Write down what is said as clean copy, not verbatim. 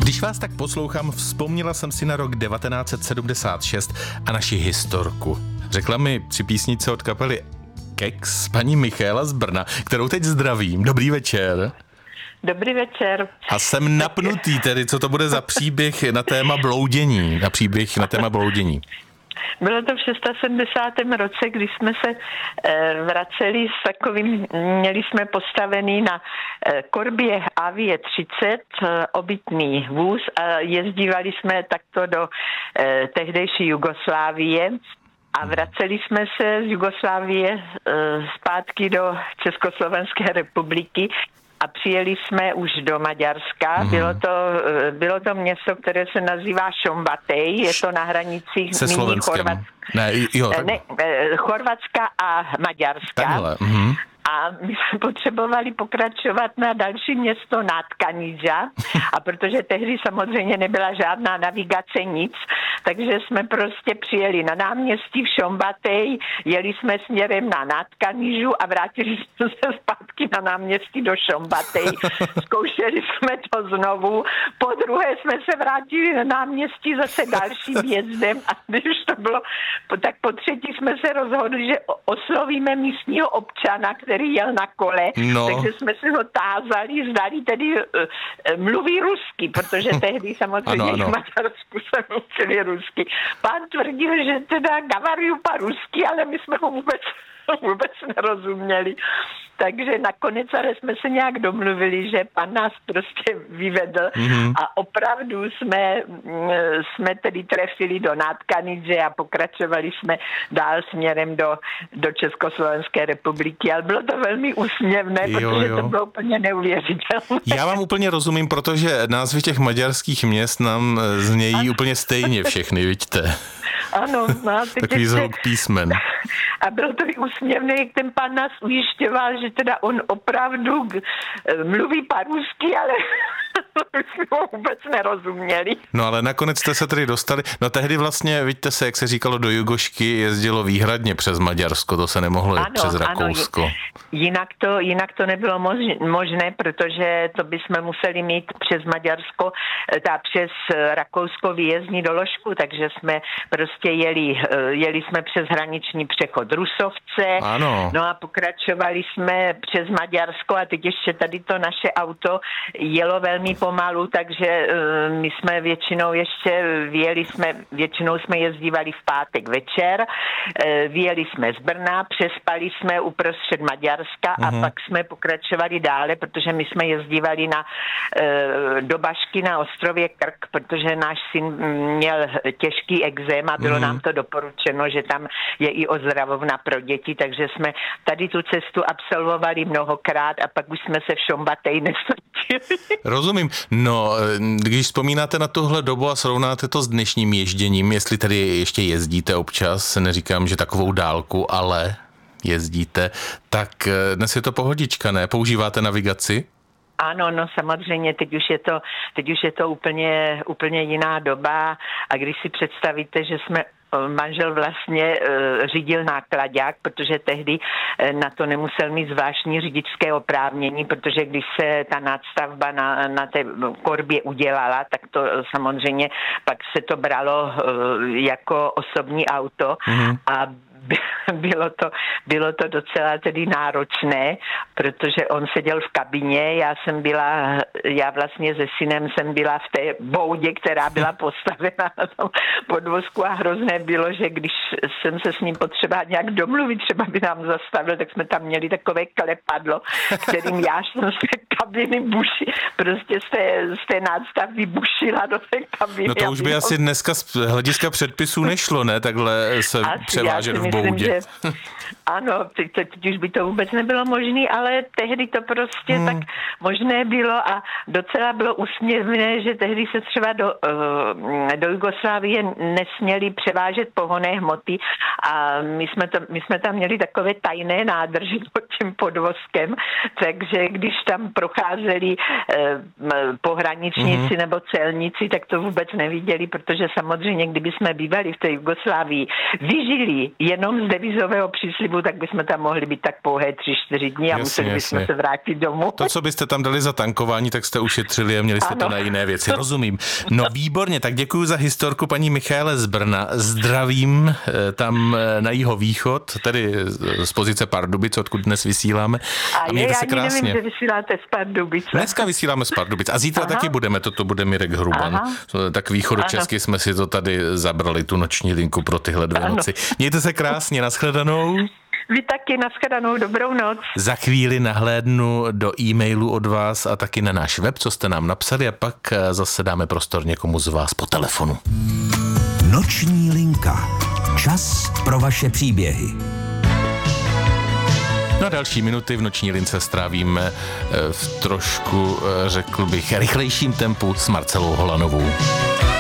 Když vás tak poslouchám, vzpomněla jsem si na rok 1976 a naši historku. Řekla mi při písnice od kapely Kex paní Michaela z Brna, kterou teď zdravím. Dobrý večer. Dobrý večer. A jsem napnutý tedy, co to bude za příběh na téma bloudění. Na téma bloudění. Bylo to v 76. roce, kdy jsme se vraceli s takovým, měli jsme postavený na korbě Avie 30 obytný vůz a jezdívali jsme takto do tehdejší Jugoslávie a vraceli jsme se z Jugoslávie zpátky do Československé republiky. A přijeli jsme už do Maďarska. Bylo to město, které se nazývá Šombatej. Je to na hranicích Chorvatska a Maďarska. Takhle. A my jsme potřebovali pokračovat na další město Natkanidža. A protože tehdy samozřejmě nebyla žádná navigace, nic, takže jsme prostě přijeli na náměstí v Šombatej, jeli jsme směrem na Natkanidžu a vrátili jsme se zpátky na náměstí do Šombatej. Zkoušeli jsme to znovu. Po druhé jsme se vrátili na náměstí zase dalším jezdem a když to bylo, tak po třetí jsme se rozhodli, že oslovíme místního občana, který jel na kole, takže jsme se ho tázali, zdali tedy mluví rusky, protože tehdy samozřejmě v Maďarsku se mluvili rusky. Pán tvrdil, že teda gavaruju po rusky, ale my jsme ho vůbec nerozuměli. Takže nakonec ale jsme se nějak domluvili, že pan nás prostě vyvedl a opravdu jsme tedy trefili do Natkanidže a pokračovali jsme dál směrem do Československé republiky, ale bylo to velmi úsměvné, protože to bylo úplně neuvěřitelné. Já vám úplně rozumím, protože názvy těch maďarských měst nám znějí úplně stejně všechny, vidíte? Ano. Takový zvuk písmen. A bylo to úsměvné, jak ten pán nás ujišťoval, že teda on opravdu mluví po-rusky, ale jsme ho vůbec nerozuměli. No ale nakonec jste se tedy dostali, no tehdy vlastně, vidíte se, jak se říkalo, do Jugošky jezdilo výhradně přes Maďarsko, to se nemohlo jít přes Rakousko. Ano, jinak to nebylo možné, protože to bychom museli mít přes Maďarsko, přes Rakousko výjezdní doložku, takže jsme prostě jeli jsme přes hraniční přechod Rusovce, no a pokračovali jsme přes Maďarsko a teď ještě tady to naše auto jelo velmi pomalu, takže my jsme většinou jsme jezdívali v pátek večer, vyjeli jsme z Brna, přespali jsme uprostřed Maďarska a pak jsme pokračovali dále, protože my jsme jezdívali do Bašky na ostrově Krk, protože náš syn měl těžký ekzém a bylo nám to doporučeno, že tam je i ozdravovna pro děti, takže jsme tady tu cestu absolvovali mnohokrát a pak už jsme se v Šombatej nesmrtili. Rozumím. No, když vzpomínáte na tuhle dobu a srovnáte to s dnešním ježděním, jestli tedy ještě jezdíte občas, neříkám, že takovou dálku, ale jezdíte, tak dnes je to pohodička, ne? Používáte navigaci? Ano, no samozřejmě, teď už je to úplně jiná doba a když si představíte, že manžel vlastně řídil náklaďák, protože tehdy na to nemusel mít zvláštní řidičské oprávnění, protože když se ta nadstavba na té korbě udělala, tak to samozřejmě pak se to bralo jako osobní auto a bylo to docela tedy náročné, protože on seděl v kabině, já vlastně se synem jsem byla v té boudě, která byla postavena na tom podvozku a hrozné bylo, že když jsem se s ním potřeba nějak domluvit, třeba by nám zastavil, tak jsme tam měli takové klepadlo, kterým já jsem z té kabiny prostě z té nástavby bušila do té kabiny. No to už by asi dneska z hlediska předpisů nešlo, ne? Takhle se převážet v boudě. Ano, teď už by to vůbec nebylo možné, ale tehdy to prostě tak možné bylo a docela bylo úsměvné, že tehdy se třeba do Jugoslávie nesměli převážet pohonné hmoty samoty a my jsme tam měli takové tajné nádrže pod tím podvozkem, takže když tam procházeli pohraničníci nebo celníci, tak to vůbec neviděli, protože samozřejmě, kdyby jsme bývali v té Jugoslávii, vyžili jenom z devizového příslibu, tak bychom tam mohli být tak pouhé 3-4 dny a museli bychom se vrátit domů. To, co byste tam dali za tankování, tak jste ušetřili a měli jste to na jiné věci. Rozumím. No výborně, tak děkuji za historku paní Michaele z Brna. Zdravím tam na jihovýchod, tedy z pozice Pardubic, odkud dnes vysíláme. A mějte se krásně. Nevím, že vysíláte z Pardubic. Dneska vysíláme z Pardubic a zítra taky budeme, toto bude Mirek Hruban. Tak východočesky jsme si to tady zabrali, tu noční linku pro tyhle 2 noci. Mějte se krásně, nashledanou. Vy taky, nashledanou, dobrou noc. Za chvíli nahlédnu do e-mailu od vás a taky na náš web, co jste nám napsali, a pak zase dáme prostor někomu z vás po telefonu. Noční linka. Čas pro vaše příběhy. No a další minuty v noční lince strávíme v trošku, řekl bych, rychlejším tempu s Marcelou Holanovou.